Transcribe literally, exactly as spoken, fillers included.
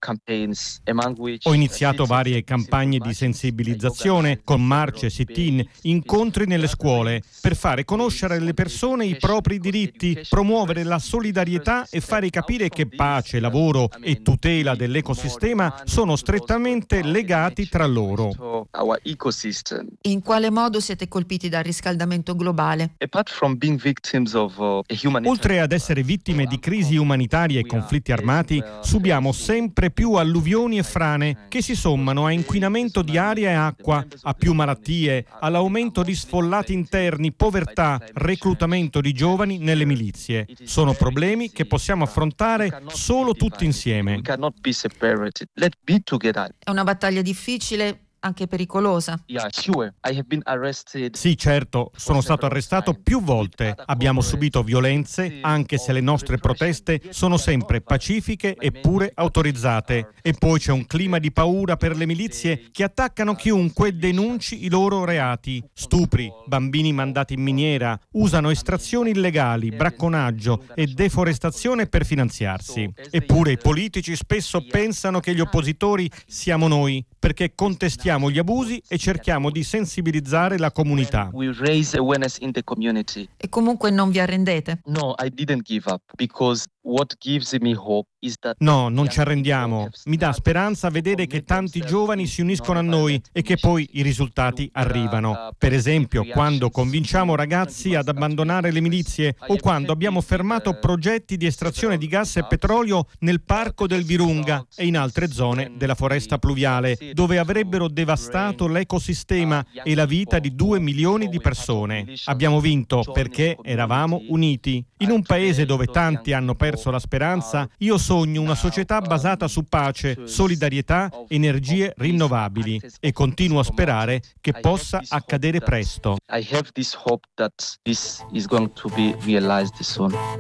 Ho iniziato varie campagne di sensibilizzazione con marce, sit-in, incontri nelle scuole per fare conoscere alle persone i propri diritti, promuovere la solidarietà e fare capire che pace, lavoro e tutela dell'ecosistema sono strettamente legati tra loro. In quale modo siete colpiti dal riscaldamento globale? Oltre ad essere vittime di crisi umanitarie e conflitti armati, subiamo sempre più alluvioni e frane che si sommano a inquinamento di aria e acqua, a più malattie, all'aumento di sfollati interni, povertà, reclutamento di giovani nelle milizie. Sono problemi che possiamo affrontare solo tutti insieme. È una battaglia difficile, anche pericolosa. Sì, certo, sono stato arrestato più volte. Abbiamo subito violenze, anche se le nostre proteste sono sempre pacifiche eppure autorizzate. E poi c'è un clima di paura per le milizie che attaccano chiunque denunci i loro reati. Stupri, bambini mandati in miniera, usano estrazioni illegali, bracconaggio e deforestazione per finanziarsi. Eppure i politici spesso pensano che gli oppositori siamo noi, perché contestiamo gli abusi e cerchiamo di sensibilizzare la comunità. E comunque non vi arrendete? No, non ci arrendiamo. Mi dà speranza vedere che tanti giovani si uniscono a noi e che poi i risultati arrivano. Per esempio, quando convinciamo ragazzi ad abbandonare le milizie o quando abbiamo fermato progetti di estrazione di gas e petrolio nel parco del Virunga e in altre zone della foresta pluviale, dove avrebbero devastato l'ecosistema e la vita di due milioni di persone. Abbiamo vinto perché eravamo uniti. In un paese dove tanti hanno perso la speranza, io sogno una società basata su pace, solidarietà, energie rinnovabili e continuo a sperare che possa accadere presto.